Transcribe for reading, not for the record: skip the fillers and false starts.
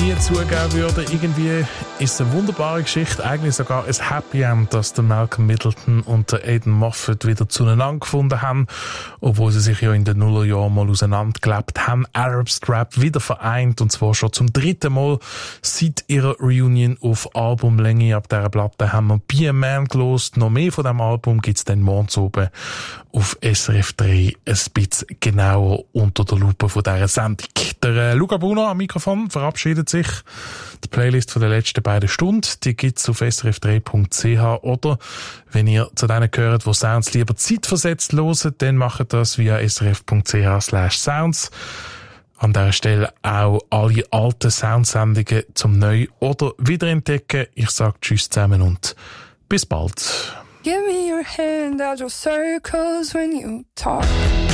nie zugeben würden. Irgendwie ist es eine wunderbare Geschichte, eigentlich sogar ein Happy End, dass der Malcolm Middleton und der Aidan Moffat wieder zueinander gefunden haben, obwohl sie sich ja in den Nullerjahren mal auseinandergelebt haben. Arab Strap wieder vereint, und zwar schon zum 3. Mal seit ihrer Reunion auf Albumlänge. Ab dieser Platte haben wir Be a Man gelost. Noch mehr von diesem Album gibt's dann morgens oben auf SRF 3 ein bisschen genauer unter der Lupe von dieser Sendung. Der Luca Bruno am Mikrofon verabschiedet sich. Die Playlist von den letzten beiden Stunden, die gibt's auf srf3.ch, oder wenn ihr zu denen gehört, wo Sounds lieber zeitversetzt hören, dann macht das via srf.ch/sounds. An dieser Stelle auch alle alten Soundsendungen zum Neu- oder Wiederentdecken. Ich sage Tschüss zusammen und bis bald. Give me your hand, I'll draw circles when you talk.